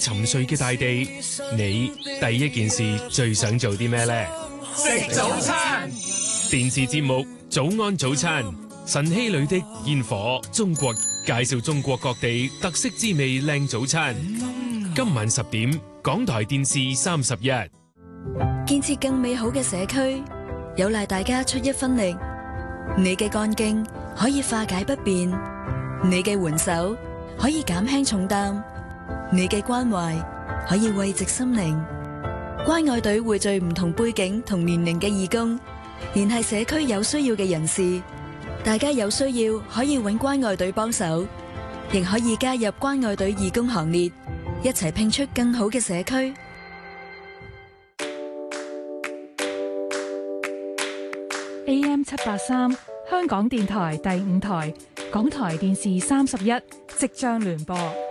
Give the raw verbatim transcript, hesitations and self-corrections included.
沉睡嘅大地，你第一件事最想做啲咩呢？ 食早餐。 電視節目《早安早餐》，晨曦裏的煙火，中國介紹中國各地特色滋味靚早餐。今晚十點，港台電視三十一。 建設更美好嘅社區，有賴大家出一分力。你嘅幹勁可以化解不便，你嘅援手可以減輕重擔，你嘅關懷可以慰藉心靈。關愛隊匯聚唔同背景同年齡嘅義工，聯繫社區有需要嘅人士。大家有需要可以揾關愛隊幫手，亦可以加入關愛隊義工行列，一齊拼出更好嘅社區。 A M 七八三，香港電台第五台，港台電視三十一，即將聯播。